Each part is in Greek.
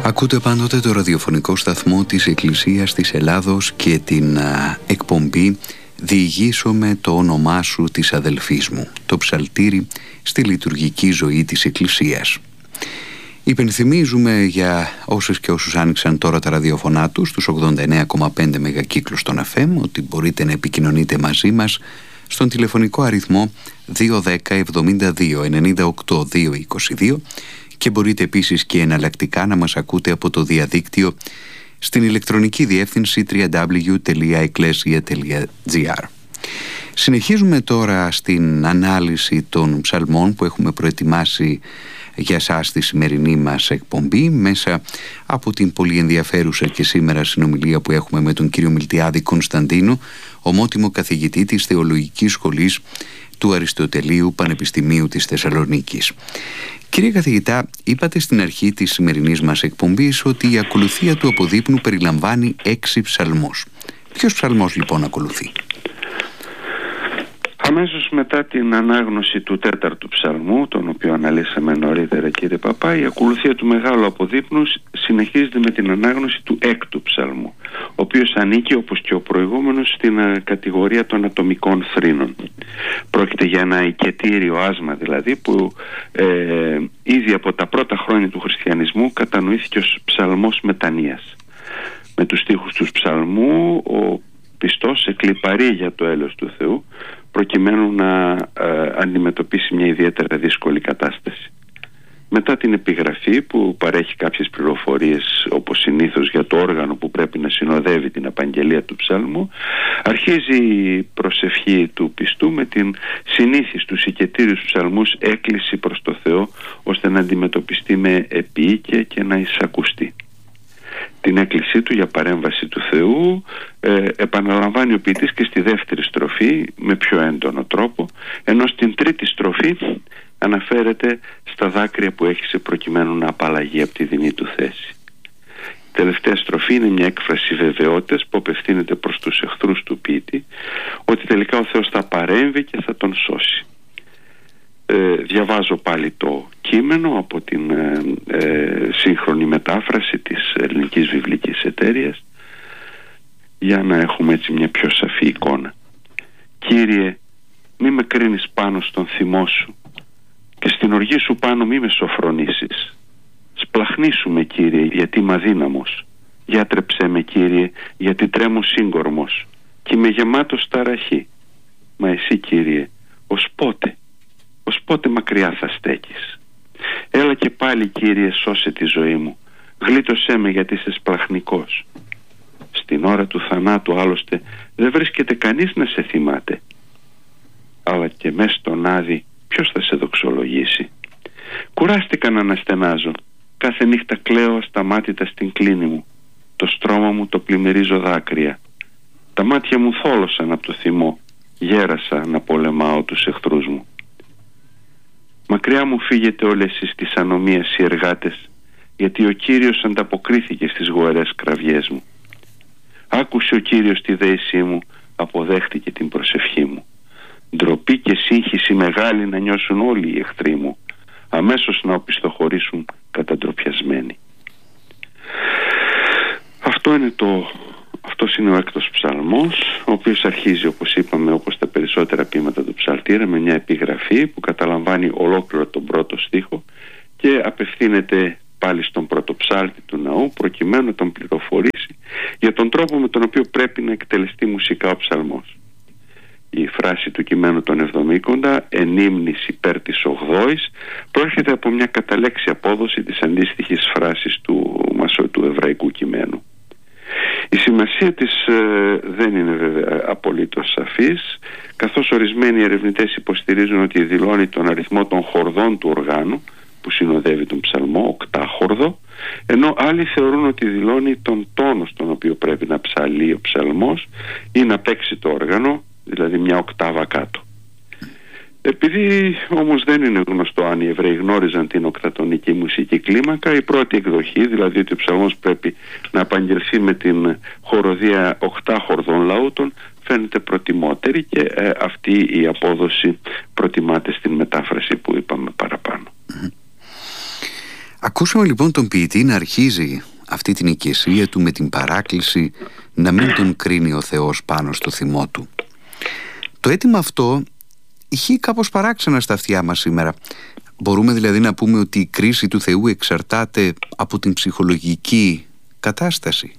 Ακούτε πάντοτε το ραδιοφωνικό σταθμό της Εκκλησίας της Ελλάδος και την εκπομπή «Διηγήσομαι το όνομά σου της αδελφής μου», το ψαλτήρι στη λειτουργική ζωή της Εκκλησίας. Υπενθυμίζουμε για όσες και όσους άνοιξαν τώρα τα ραδιοφωνά τους στους 89,5 μεγακύκλους των FM ότι μπορείτε να επικοινωνείτε μαζί μας στον τηλεφωνικό αριθμό 210 72 98 222 και μπορείτε επίσης και εναλλακτικά να μας ακούτε από το διαδίκτυο στην ηλεκτρονική διεύθυνση www.ecclesia.gr. Συνεχίζουμε τώρα στην ανάλυση των ψαλμών που έχουμε προετοιμάσει για σας στη σημερινή μας εκπομπή μέσα από την πολύ ενδιαφέρουσα και σήμερα συνομιλία που έχουμε με τον κύριο Μιλτιάδη Κωνσταντίνο, ομότιμο καθηγητή της Θεολογικής Σχολής του Αριστοτελείου Πανεπιστημίου της Θεσσαλονίκης. Κύριε καθηγητά, είπατε στην αρχή της σημερινής μας εκπομπής ότι η ακολουθία του αποδείπνου περιλαμβάνει 6 ψαλμούς. Ποιος ψαλμός λοιπόν ακολουθεί? Αμέσως μετά την ανάγνωση του 4ου ψαλμού, τον οποίο αναλύσαμε νωρίτερα, κύριε Παπά, η ακολουθία του μεγάλου αποδείπνου συνεχίζεται με την ανάγνωση του 6ου ψαλμού, ο οποίος ανήκει όπως και ο προηγούμενος στην κατηγορία των ατομικών θρήνων. Πρόκειται για ένα οικετήριο άσμα δηλαδή που ήδη από τα πρώτα χρόνια του χριστιανισμού κατανοήθηκε ως ψαλμός μετανοίας. Με τους στίχους του ψαλμού ο πιστός εκλιπαρεί για το έλεος του Θεού προκειμένου να αντιμετωπίσει μια ιδιαίτερα δύσκολη κατάσταση. Μετά την επιγραφή που παρέχει κάποιες πληροφορίες όπως συνήθως για το όργανο που πρέπει να συνοδεύει την απαγγελία του ψαλμού, αρχίζει η προσευχή του πιστού με την συνήθι στους οικετήριους ψαλμούς έκκληση προς το Θεό ώστε να αντιμετωπιστεί με επίοικια και να εισακουστεί. Την έκκλησή του για παρέμβαση του Θεού επαναλαμβάνει ο ποιητής και στη δεύτερη στροφή με πιο έντονο τρόπο, ενώ στην τρίτη στροφή αναφέρεται στα δάκρυα που έχισε προκειμένου να απαλλαγεί από τη δεινή του θέση. Η τελευταία στροφή είναι μια έκφραση βεβαιότητας που απευθύνεται προς τους εχθρούς του ποιητή ότι τελικά ο Θεός θα παρέμβει και θα τον σώσει. Διαβάζω πάλι το κείμενο από την σύγχρονη μετάφραση της Ελληνικής Βιβλικής Εταιρείας για να έχουμε έτσι μια πιο σαφή εικόνα. Κύριε, μη με κρίνεις πάνω στον θυμό σου και στην οργή σου πάνω μη με σοφρονήσεις. Σπλαχνίσου με, Κύριε, γιατί είμαι αδύναμος. Γιατρέψέ με, Κύριε, γιατί τρέμω σύγκορμος και είμαι γεμάτος ταραχή. Μα εσύ, Κύριε, ως πότε μακριά θα στέκεις? Έλα και πάλι, Κύριε, σώσε τη ζωή μου. Γλίτωσέ με γιατί είσαι σπλαχνικός. Στην ώρα του θανάτου άλλωστε δεν βρίσκεται κανείς να σε θυμάται. Αλλά και μες στον άδη ποιος θα σε δοξολογήσει? Κουράστηκα να αναστενάζω. Κάθε νύχτα κλαίω ασταμάτητα στην κλίνη μου. Το στρώμα μου το πλημμυρίζω δάκρυα. Τα μάτια μου θόλωσαν από το θυμό. Γέρασα να πολεμάω τους εχθρούς μου. Μακριά μου φύγετε όλες εσείς της ανομίας οι εργάτες, γιατί ο Κύριος ανταποκρίθηκε στις γοερές κραυγές μου. Άκουσε ο Κύριος τη δέησή μου, αποδέχτηκε την προσευχή μου. Ντροπή και σύγχυση μεγάλη να νιώσουν όλοι οι εχθροί μου, αμέσως να οπισθοχωρήσουν καταντροπιασμένοι. Αυτός είναι ο 6ος ψαλμός, ο οποίος αρχίζει, όπως είπαμε, όπως τα περισσότερα ποίηματα του ψαλτήρα, με μια επιγραφή που καταλαμβάνει ολόκληρο τον πρώτο στίχο και απευθύνεται πάλι στον πρωτοψάλτη του ναού προκειμένου να τον πληροφορήσει για τον τρόπο με τον οποίο πρέπει να εκτελεστεί μουσικά ο ψαλμός. Η φράση του κειμένου των 70, «εν ύμνης υπέρ της 8ης», προέρχεται από μια καταλέξη απόδοση της αντίστοιχης φράσης του εβραϊκού κειμένου. Η σημασία της δεν είναι βέβαια απολύτως σαφής, καθώς ορισμένοι ερευνητές υποστηρίζουν ότι δηλώνει τον αριθμό των χορδών του οργάνου που συνοδεύει τον ψαλμό, οκτάχορδο, ενώ άλλοι θεωρούν ότι δηλώνει τον τόνο στον οποίο πρέπει να ψαλεί ο ψαλμός ή να παίξει το όργανο, δηλαδή μια οκτάβα κάτω. Επειδή όμως δεν είναι γνωστό αν οι Εβραίοι γνώριζαν την οκτατονική μουσική κλίμακα, η πρώτη εκδοχή, δηλαδή ότι ο ψαλμός πρέπει να απαγγελθεί με την χοροδία οκτάχορδων λαούτων, φαίνεται προτιμότερη και αυτή η απόδοση προτιμάται στην μετάφραση που είπαμε παραπάνω. Ακούσαμε λοιπόν τον ποιητή να αρχίζει αυτή την οικεσία του με την παράκληση να μην τον κρίνει ο Θεός πάνω στο θυμό του. Το αίτημα αυτό ηχεί κάπως παράξενα στα αυτιά μας σήμερα. Μπορούμε δηλαδή να πούμε ότι η κρίση του Θεού εξαρτάται από την ψυχολογική κατάσταση?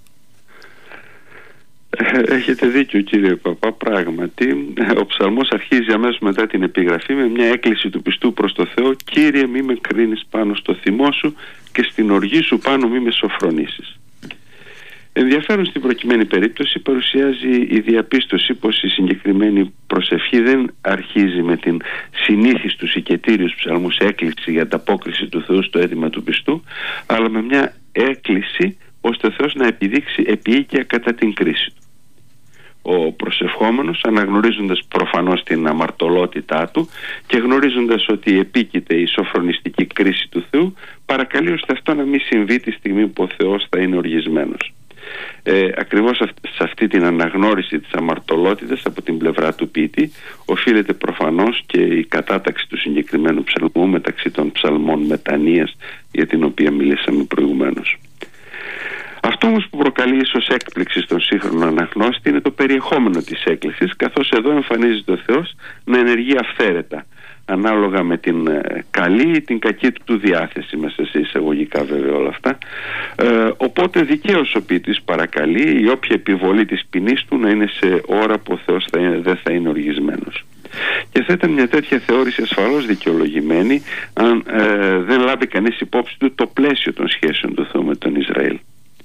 Έχετε δίκιο, κύριε Παπά, πράγματι. Ο ψαλμός αρχίζει αμέσως μετά την επιγραφή με μια έκκληση του πιστού προς το Θεό: «Κύριε, μη με κρίνεις πάνω στο θυμό σου και στην οργή σου πάνω μη με σοφρονήσεις». Ενδιαφέρον στην προκειμένη περίπτωση παρουσιάζει η διαπίστωση πως η συγκεκριμένη προσευχή δεν αρχίζει με την συνήθι στους οικετήριους ψαλμούς έκκληση για ανταπόκριση του Θεού στο αίτημα του πιστού, αλλά με μια έκκληση ώστε ο Θεός να επιδείξει επίοικια κατά την κρίση του. Ο προσευχόμενος, αναγνωρίζοντας προφανώς την αμαρτωλότητά του και γνωρίζοντας ότι επίκειται η σοφρονιστική κρίση του Θεού, παρακαλεί ώστε αυτό να μην συμβεί τη στιγμή που ο Θεός θα είναι οργισμένος. Ακριβώς σε αυτή την αναγνώριση της αμαρτωλότητας από την πλευρά του ποιητή οφείλεται προφανώς και η κατάταξη του συγκεκριμένου ψαλμού μεταξύ των ψαλμών μετανοίας, για την οποία μιλήσαμε προηγουμένως. Αυτό όμως που προκαλεί ίσως έκπληξη στον σύγχρονο αναγνώστη είναι το περιεχόμενο της έκκλησης, καθώς εδώ εμφανίζεται ο Θεός να ενεργεί αυθαίρετα, ανάλογα με την καλή ή την κακή του διάθεση, μέσα σε εισαγωγικά βέβαια όλα αυτά. Οπότε δικαίως ο ποιητής παρακαλεί η όποια επιβολή της ποινής του να είναι σε ώρα που ο Θεός δεν θα είναι οργισμένος. Και θα ήταν μια τέτοια θεώρηση ασφαλώς δικαιολογημένη αν δεν λάβει κανείς υπόψη του το πλαίσιο των σχέσεων του Θεού με τον Ισραήλ.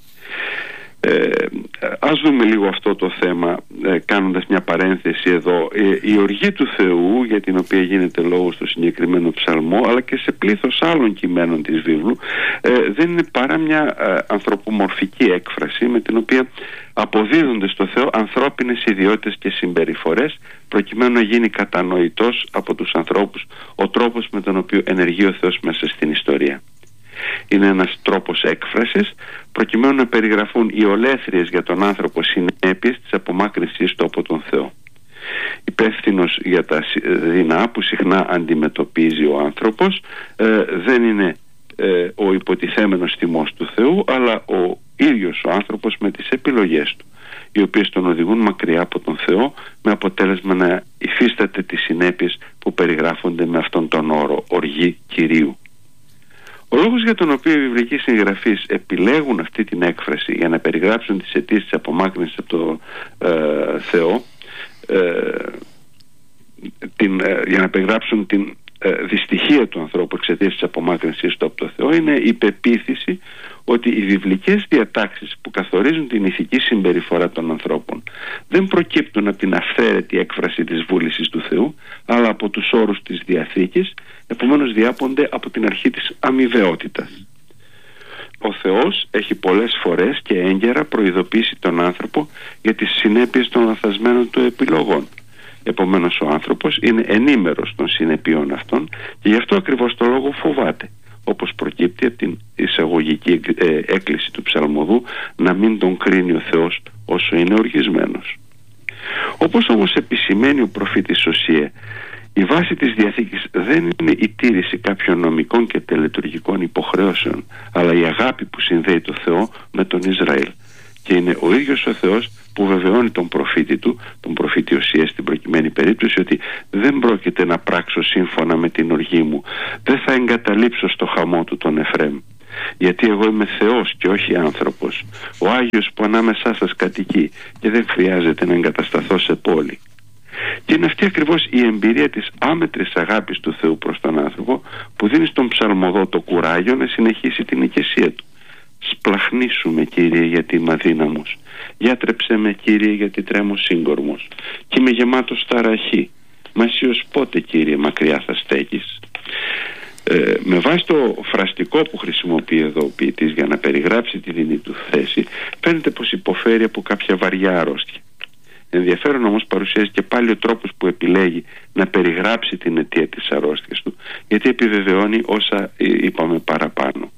Ας δούμε λίγο αυτό το θέμα, κάνοντας μια παρένθεση εδώ. Η οργή του Θεού, για την οποία γίνεται λόγος στο συγκεκριμένο ψαλμό, αλλά και σε πλήθος άλλων κειμένων της βίβλου, δεν είναι παρά μια ανθρωπομορφική έκφραση με την οποία αποδίδονται στο Θεό ανθρώπινες ιδιότητες και συμπεριφορές, προκειμένου να γίνει κατανοητός από τους ανθρώπους ο τρόπος με τον οποίο ενεργεί ο Θεός μέσα στην ιστορία. Είναι ένας τρόπος έκφρασης προκειμένου να περιγραφούν οι ολέθριες για τον άνθρωπο συνέπειες της απομάκρυνσής του από τον Θεό. Υπεύθυνος για τα δεινά που συχνά αντιμετωπίζει ο άνθρωπος δεν είναι ο υποτιθέμενος θυμός του Θεού, αλλά ο ίδιος ο άνθρωπος με τις επιλογές του, οι οποίες τον οδηγούν μακριά από τον Θεό, με αποτέλεσμα να υφίσταται τις συνέπειες που περιγράφονται με αυτόν τον όρο, οργή Κυρίου. Ο λόγος για τον οποίο οι βιβλικοί συγγραφείς επιλέγουν αυτή την έκφραση για να περιγράψουν τις αιτίες της απομάκρυνσης από το Θεό, για να περιγράψουν την δυστυχία του ανθρώπου εξαιτίας της απομάκρυνσης του από το Θεό, είναι η πεποίθηση ότι οι βιβλικές διατάξεις που καθορίζουν την ηθική συμπεριφορά των ανθρώπων δεν προκύπτουν από την αυθαίρετη έκφραση της βούλησης του Θεού, αλλά από τους όρους της Διαθήκης, επομένως διάπονται από την αρχή της αμοιβαιότητας. Ο Θεός έχει πολλές φορές και έγκαιρα προειδοποιήσει τον άνθρωπο για τις συνέπειες των λαθασμένων του επιλογών. Επομένως ο άνθρωπος είναι ενήμερος των συνεπειών αυτών και γι' αυτό ακριβώς το λόγο φοβάται, όπως προκύπτει από την εισαγωγική έκκληση του ψαλμοδού, να μην τον κρίνει ο Θεός όσο είναι οργισμένος. Όπως όμως επισημαίνει ο προφήτης Οσία, η βάση της Διαθήκης δεν είναι η τήρηση κάποιων νομικών και τελετουργικών υποχρεώσεων, αλλά η αγάπη που συνδέει το Θεό με τον Ισραήλ. Και είναι ο ίδιος ο Θεός που βεβαιώνει τον προφήτη του, τον προφήτη Οσία στην προκειμένη περίπτωση, ότι δεν πρόκειται να πράξω σύμφωνα με την οργή μου, δεν θα εγκαταλείψω στο χαμό του τον Εφραίμ, γιατί εγώ είμαι Θεός και όχι άνθρωπος, ο Άγιος που ανάμεσά σας κατοικεί και δεν χρειάζεται να εγκατασταθώ σε πόλη. Και είναι αυτή ακριβώς η εμπειρία της άμετρης αγάπης του Θεού προς τον άνθρωπο που δίνει στον ψαλμοδό το κουράγιο να συνεχίσει την οικεσία του. Σπλαχνίσου με, Κύριε, γιατί είμαι αδύναμος. Γιατρέψε με, Κύριε, γιατί τρέμω σύγκορμος και είμαι γεμάτος ταραχή. Μα εσύ ως πότε, Κύριε, μακριά θα στέκεις? Με βάση το φραστικό που χρησιμοποιεί εδώ ο ποιητής για να περιγράψει τη δινή του θέση, φαίνεται πως υποφέρει από κάποια βαριά αρρώστια. Ενδιαφέρον όμως παρουσιάζει και πάλι ο τρόπος που επιλέγει να περιγράψει την αιτία της αρρώστιας του, γιατί επιβεβαιώνει όσα είπαμε παραπάνω.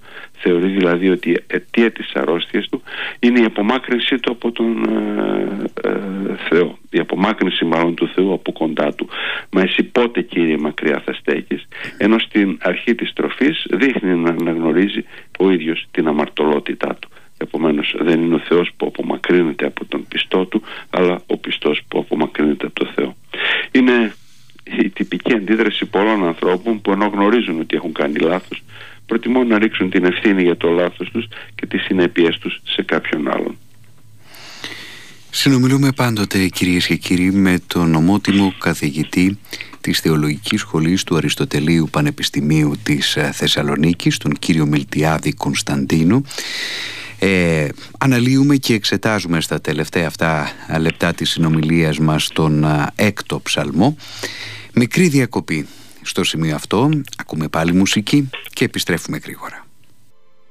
Θεωρεί δηλαδή ότι η αιτία της αρρώστιας του είναι η απομάκρυνσή του από τον Θεό, η απομάκρυνση μάλλον του Θεού από κοντά του. Μα εσύ πότε, Κύριε, μακριά θα στέκεις? Ενώ στην αρχή της στροφής δείχνει να αναγνωρίζει ο ίδιος την αμαρτωλότητά του. Επομένως δεν είναι ο Θεός που απομακρύνεται από τον πιστό του, αλλά ο πιστός που απομακρύνεται από το Θεό. Είναι η τυπική αντίδραση πολλών ανθρώπων που, ενώ γνωρίζουν ότι έχουν κάνει λάθος, προτιμούν να ρίξουν την ευθύνη για το λάθος τους και τις συνέπειες τους σε κάποιον άλλον. Συνομιλούμε πάντοτε, κυρίες και κύριοι, με τον ομότιμο καθηγητή της Θεολογικής Σχολής του Αριστοτελείου Πανεπιστημίου της Θεσσαλονίκης, τον κύριο Μιλτιάδη Κωνσταντίνο. Αναλύουμε και εξετάζουμε στα τελευταία αυτά λεπτά της συνομιλίας μας τον 6ο ψαλμό. Μικρή διακοπή στο σημείο αυτό, ακούμε πάλι μουσική και επιστρέφουμε γρήγορα.